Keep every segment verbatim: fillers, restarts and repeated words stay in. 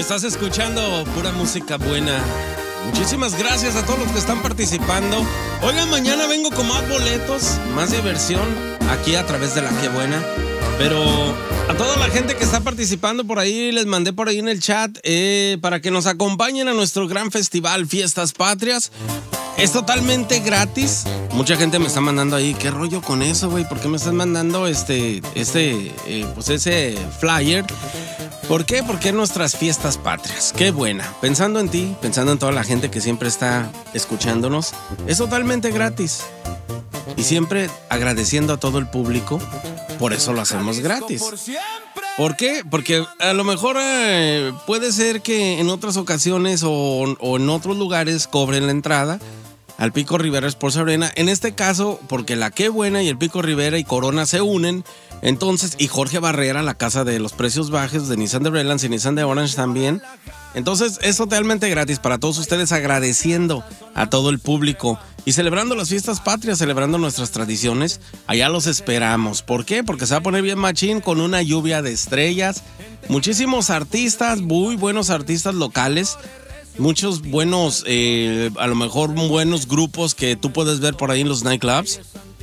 Estás escuchando pura música buena. Muchísimas gracias a todos los que están participando. Oigan, mañana vengo con más boletos, más diversión aquí a través de La Qué Buena. Pero a toda la gente que está participando por ahí, les mandé por ahí en el chat eh, para que nos acompañen a nuestro gran festival Fiestas Patrias. Es totalmente gratis. Mucha gente me está mandando ahí, ¿qué rollo con eso, güey? ¿Por qué me estás mandando este, este, eh, pues ese flyer? ¿Por qué? Porque nuestras fiestas patrias. Qué buena. Pensando en ti, pensando en toda la gente que siempre está escuchándonos, es totalmente gratis. Y siempre agradeciendo a todo el público, por eso lo hacemos gratis. ¿Por qué? Porque a lo mejor eh, puede ser que en otras ocasiones o, o en otros lugares cobren la entrada al Pico Rivera Sports Arena. En este caso, porque La Qué Buena y el Pico Rivera y Corona se unen, entonces, y Jorge Barrera, la casa de los precios bajos de Nissan de Redlands y Nissan de Orange también. Entonces, es totalmente gratis para todos ustedes, agradeciendo a todo el público y celebrando las fiestas patrias, celebrando nuestras tradiciones. Allá los esperamos. ¿Por qué? Porque se va a poner bien machín con una lluvia de estrellas. Muchísimos artistas, muy buenos artistas locales. Muchos buenos, eh, a lo mejor buenos grupos que tú puedes ver por ahí en los nightclubs.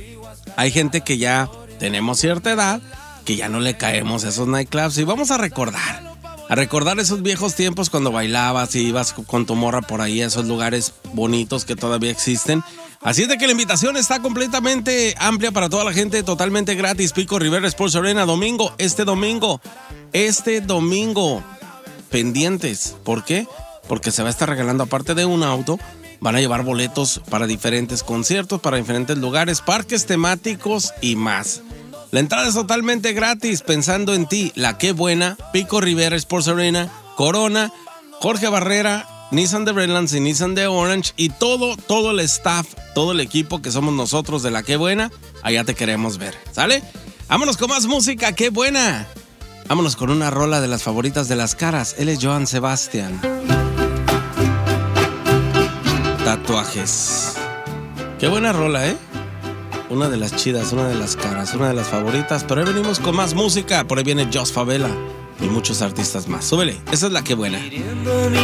Hay gente que ya tenemos cierta edad, que ya no le caemos a esos nightclubs y vamos a recordar, a recordar esos viejos tiempos cuando bailabas y ibas con tu morra por ahí a esos lugares bonitos que todavía existen. Así es de que la invitación está completamente amplia para toda la gente, totalmente gratis. Pico Rivera Sports Arena, domingo, este domingo, este domingo, pendientes. ¿Por qué? Porque se va a estar regalando, aparte de un auto, van a llevar boletos para diferentes conciertos, para diferentes lugares, parques temáticos y más. La entrada es totalmente gratis, pensando en ti. La Qué Buena, Pico Rivera Sports Arena, Corona, Jorge Barrera, Nissan de Redlands y Nissan de Orange y todo, todo el staff, todo el equipo que somos nosotros de La Qué Buena, allá te queremos ver, ¿sale? Vámonos con más música, Qué Buena. Vámonos con una rola de las favoritas de las caras. Él es Joan Sebastián. Tatuajes. Qué buena rola, ¿eh? Una de las chidas, una de las caras, una de las favoritas. Pero ahí venimos con más música. Por ahí viene Jos Favela y muchos artistas más. Súbele, esa es La Qué Buena.